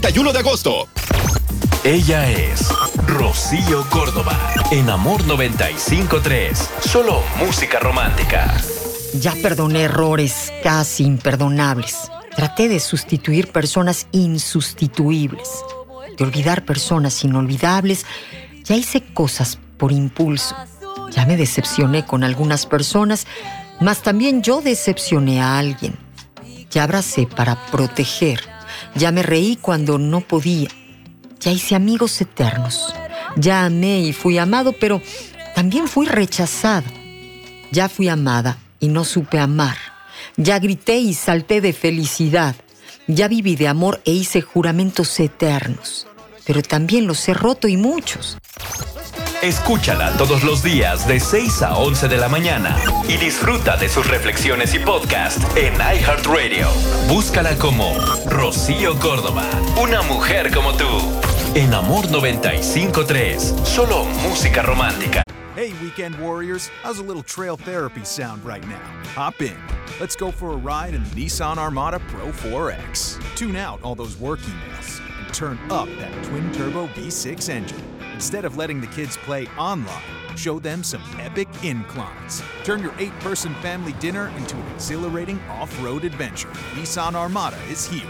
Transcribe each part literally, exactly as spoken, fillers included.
treinta y uno de agosto. Ella es Rocío Córdoba, en Amor noventa y cinco punto tres. Solo música romántica. Ya perdoné errores casi imperdonables. Traté de sustituir personas insustituibles, de olvidar personas inolvidables. Ya hice cosas por impulso. Ya me decepcioné con algunas personas, mas también yo decepcioné a alguien. Ya abracé para proteger. Ya me reí cuando no podía. Ya hice amigos eternos. Ya amé y fui amado, pero también fui rechazada. Ya fui amada y no supe amar. Ya grité y salté de felicidad. Ya viví de amor e hice juramentos eternos. Pero también los he roto y muchos. Escúchala todos los días de seis a once de la mañana y disfruta de sus reflexiones y podcast en iHeartRadio. Búscala como Rocío Córdoba, una mujer como tú. En Amor noventa y cinco punto tres, solo música romántica. Hey, weekend warriors, how's a little trail therapy sound right now? Hop in. Let's go for a ride in the Nissan Armada Pro four X. Tune out all those work emails and turn up that twin-turbo V six engine. Instead of letting the kids play online, show them some epic inclines. Turn your eight-person family dinner into an exhilarating off-road adventure. Nissan Armada is here.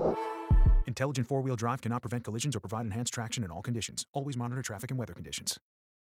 Intelligent four-wheel drive cannot prevent collisions or provide enhanced traction in all conditions. Always monitor traffic and weather conditions.